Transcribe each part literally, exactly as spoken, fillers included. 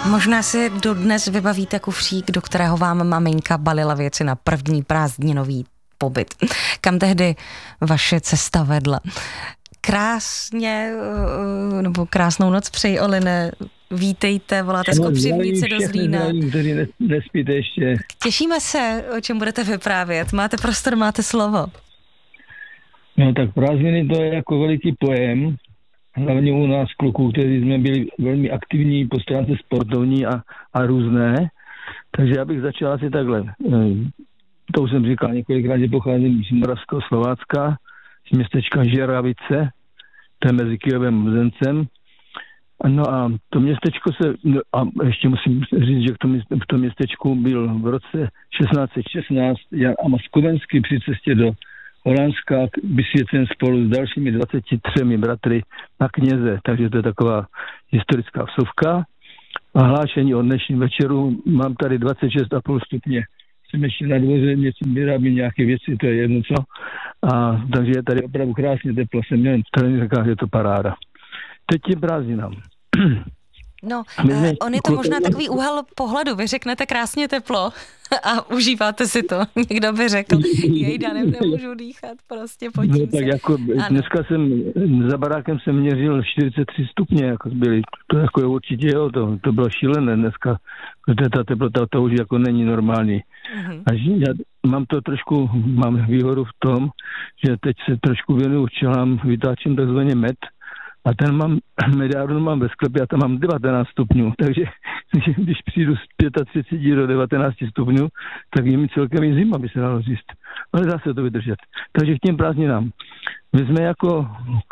Možná si dodnes vybavíte kufřík, do kterého vám maminka balila věci na první prázdninový pobyt. Kam tehdy vaše cesta vedla? Krásně, nebo krásnou noc přeji, Oline. Vítejte, voláte z Kopřivnice do Zlína. Kteří nespíte ještě. Těšíme se, o čem budete vyprávět. Máte prostor, máte slovo. No tak prázdniny to je jako veliký pojem. Hlavně u nás kluků, kteří jsme byli velmi aktivní po stránce sportovní a, a různé. Takže já bych začal asi takhle. To už jsem říkal několikrát, že pocházím z Moravského Slovácka, z městečka Žeravice, to je mezi Kyjevem a Mzencem. No a to městečko se, no a ještě musím říct, že v tom, v tom městečku byl v roce šestnáct set šestnáct Jan Amos Komenský při cestě do Holandska vysvěcen spolu s dalšími dvaceti třemi bratry na kněze, takže to je taková historická vsuvka. A hlášení o dnešním večeru, mám tady dvacet šest a půl stupně. Jsem ještě na dvoře, něco vyrábím nějaké věci, to je jedno co. A takže je tady opravdu krásně teplo, jsem měl tady říká, že je to paráda. Teď je prázdninám. No, uh, on je to možná takový úhel pohledu. Vy řeknete krásně teplo a užíváte si to. Někdo by řekl, jejda, ne, nemůžu dýchat, prostě potím no, tak se. Jako, dneska jsem, za barákem jsem měřil čtyřicet tři stupně, jako byly. To jako je určitě, jo, to, to bylo šílené dneska, protože ta teplota to už jako není normální. Mm-hmm. A já mám to trošku, mám výhodu v tom, že teď se trošku věnuju včelám, vytáčím takzvaně med, a ten mám, mediárnu mám ve sklepě a tam mám devatenáct stupňů, takže když přijdu z třicet pět do devatenáct stupňů, tak je mi celkem i zima, by se dalo říct. Ale dá se to vydržet. Takže k těm prázdninám. My jsme jako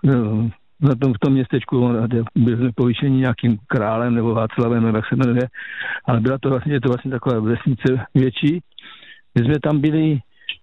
na tom, v tom městečku byli jsme povýšení nějakým králem nebo Václavem, nebo jak se jmenuje, ale byla to vlastně, je to vlastně taková vesnice větší. My jsme tam byli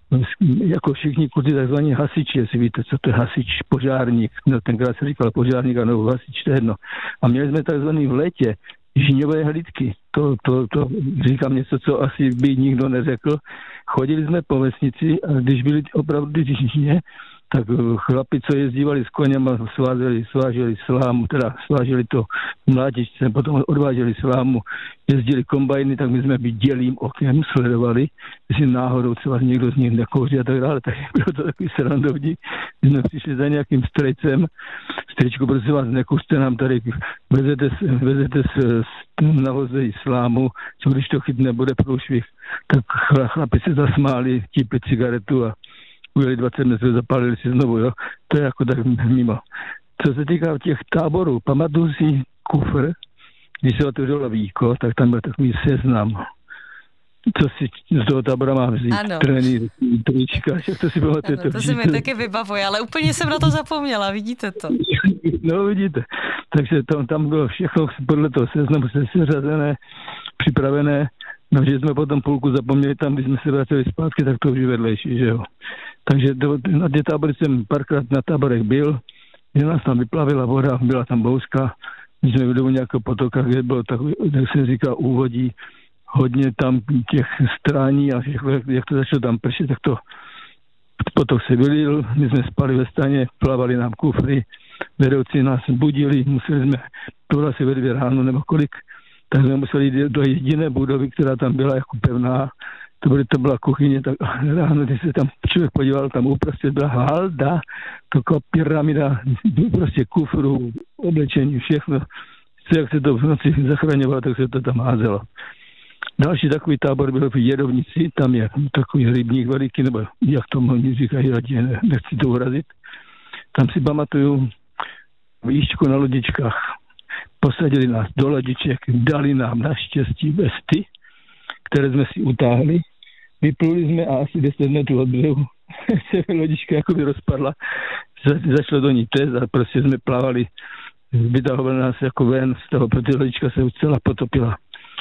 jako všichni kluci takzvaní hasiči, jestli víte, co to je hasič, požárník, no tenkrát se říkal požárník, nebo hasič, to je jedno. A měli jsme takzvaný v létě žíňové hlídky, to, to, to říkám něco, co asi by nikdo neřekl. Chodili jsme po vesnici a když byli opravdu žíně, tak chlapi, co jezdívali s koněma, svázeli, sváželi slámu, teda sváželi to mlátičce, potom odváželi slámu, jezdili kombajny, tak my jsme dělým okem sledovali, jestli náhodou třeba někdo z nich nekouří a tak dále, tak bylo to takový srandovní. My jsme přišli za nějakým strejcem, strejčku, prosím vás, nekouřte nám tady, vezete, vezete s, na voze slámu, co když to chytne, bude průšvih. Tak chlapi se zasmáli, típli cigaretu a ujeli dvacet metrů, zapálili si znovu, jo. To je jako tak mimo. Co se týká těch táborů, pamatuju si kufr, když se otevřelo víko, tak tam byl takový seznam, co si z toho tábora má vzít. Trenír, trička, jak to si pamatujete. Ano, to si mi taky vybavuje, ale úplně jsem na to zapomněla, vidíte to. No, vidíte. Takže to, tam bylo všechno podle toho seznamu seřazené, připravené. No, že jsme potom půlku zapomněli tam, když jsme se vraceli zpátky, tak to už je vedlejší, že jo. Takže to, na té tábory jsem párkrát na táborech byl, že nás tam vyplavila voda, byla tam bouřka, my jsme byli u nějakého potoka, kde bylo takový, jak se říká, úvodí, hodně tam těch strání a všechno, jak, jak to začalo tam pršet, tak to potok se vylil, my jsme spali ve staně, plavali nám kufry, vedoucí nás budili, museli jsme, to bylo asi ve dvě ráno nebo kolik, tak jsme museli jít do jediné budovy, která tam byla jako pevná. To, byly, to byla kuchyně, tak ráno, když se tam člověk podíval, tam uprostřed byla halda, taková pyramida, prostě kufru, oblečení, všechno. Jak se to v noci zachraňovalo, tak se to tam házelo. Další takový tábor byl v Jedovnici, tam je takový rybník veliký, nebo jak to oni říkají, nechci to urazit. Tam si pamatuju výšku na lodičkách. Posadili nás do lodiček, dali nám naštěstí vesty, které jsme si utáhli. Vypluli jsme a asi deset metrů od břehu se lodička jakoby rozpadla. Za, začalo do ní tez a prostě jsme plavali, vytahovali nás jako ven z toho, protože lodička se už celá potopila.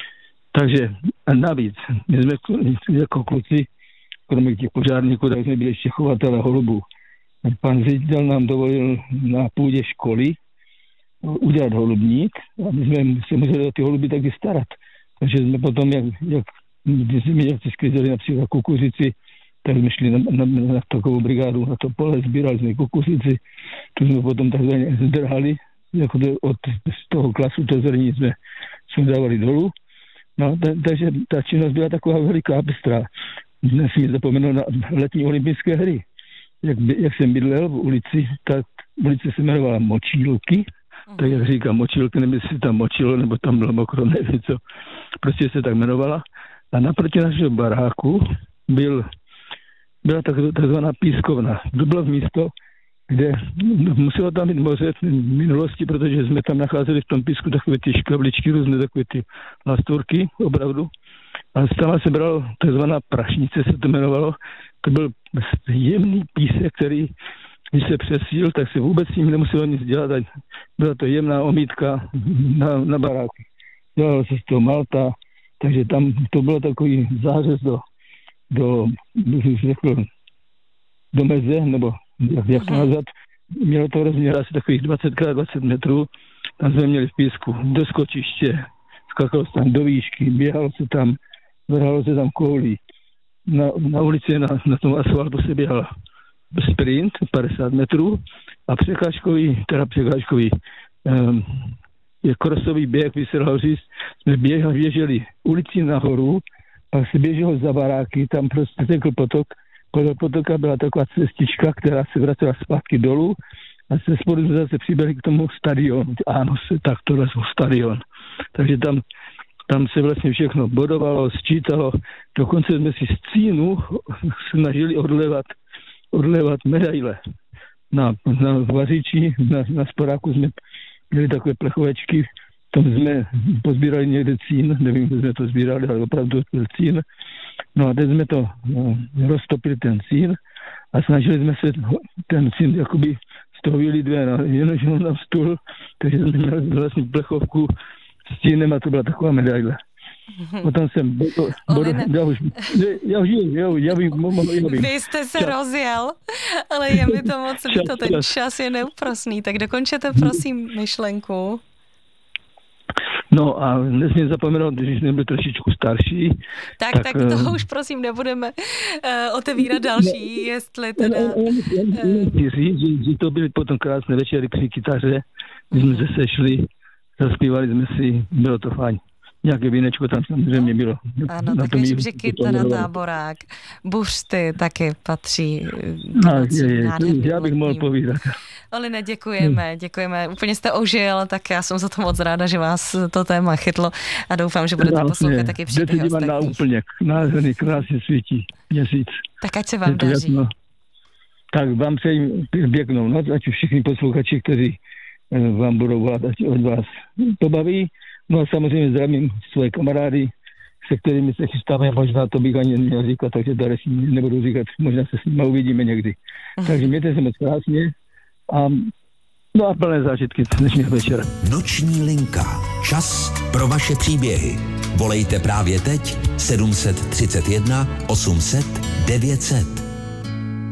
Takže a navíc, my jsme jako kluci, kromě těch požárníků, tak jsme byli ještě chovatele holubů. Pan ředitel nám dovolil na půdě školy udělat holubník a my jsme se museli o ty holuby taky starat. Takže jsme potom, jak, jak když jsme měli sklizeli například kukuřici, tak jsme šli na, na, na takovou brigádu, na to pole, sbírali jsme kukuřici, tu jsme potom takzvaně zdrhali, jako to, od z toho klasu to zrní jsme sundávali dolů. No, t- takže ta činnost byla taková veliká pestrá. Dnes mi zapomenout na letní olympijské hry. Jak, jak jsem bydlel v ulici, tak ulice se jmenovala Močílky, uh-huh. tak jak říkám Močílky, nebo si tam močilo, nebo tam bylo mokro, nevím co. Prostě se tak jmenovala. A naproti našeho baráku byl, byla tak, takzvaná pískovna. To bylo místo, kde muselo tam být moře v minulosti, protože jsme tam nacházeli v tom písku takové ty škabličky, různé takové ty lasturky, opravdu. A tam se bralo takzvaná prašnice, se to jmenovalo. To byl jemný písek, který, když se přesíl, tak se vůbec s ním nemuselo nic dělat. Byla to jemná omítka na, na baráky. Dělalo se z toho malta, takže tam to bylo takový zářez do, do, řekl, do meze, nebo jak, jak to nazvat. Mělo to rozměr asi takových dvacet krát dvacet metrů. Tam jsme měli v písku do skočiště, skakalo se tam do výšky, běhalo se tam, vrhalo se tam koulí. Na, na ulici, na, na tom asfaltu se běhal sprint padesát metrů a překážkový, teda překážkový, um, je krosový běh, by se dalo říct, jsme běhali, běželi ulici nahoru, pak se běželo za baráky, tam prostě tekl potok, podle potoka byla taková cestička, která se vracela zpátky dolů a se spodu jsme zase přiběhli k tomu stadionu. Ano, se, tak tohle jsou stadion. Takže tam Tam se vlastně všechno bodovalo, sčítalo. Dokonce jsme si z cínu snažili odlevat, odlevat medaile. Na, na vařiči, na, na sporáku jsme měli takové plechovečky, tam jsme pozbírali někde cín, nevím, kde jsme to sbírali, ale opravdu to byl cín. No a teď jsme to no, roztopili ten cín a snažili jsme se ten cín jakoby z toho vylít ven, no, jenomže on tam stůl, takže jsme měli vlastně plechovku s cínem a to byla taková medaile. Potom jsem... Bo, bo, já už, já už, já už, já vím, já vím. Vy jste se čas. rozjel, ale je mi to moc líto, ten čas je neúprosný, tak dokončete prosím myšlenku. No a nesmím zapomenout, když jsme byli trošičku starší. Tak, tak, tak toho uh, už prosím nebudeme uh, otevírat další, ne, jestli teda... Chci říct, že, že to byly potom krásné večery při kytaře, když jsme se sešli, zaspívali jsme si, bylo to fajn. Nějaké vínečko tam samozřejmě bylo. Ano, takové žbřiky, teda táborák, buřty taky patří. No, je, je, já bych mohl povídat. Olina, děkujeme, děkujeme. Úplně jste ožil, tak já jsem za to moc ráda, že vás to téma chytlo a doufám, že budete no, poslouchat taky příběhy ostatních. Na úplně nádherný, krásně svítí měsíc. Tak ať se vám daří. Jasno. Tak vám přeji pěknou noc, ať všichni posluchači, kteří vám budou volat, ať od vás pobaví. No a samozřejmě zdravím svoje kamarády, se kterými se chystáme, možná to bych ani neměl říkat, takže tady si nebudu říkat, možná se s nimi uvidíme někdy. Takže mějte se moc krásně a no a plné zážitky dnešního večera. Noční linka. Čas pro vaše příběhy. Volejte právě teď sedm set třicet jedna osm set devět set.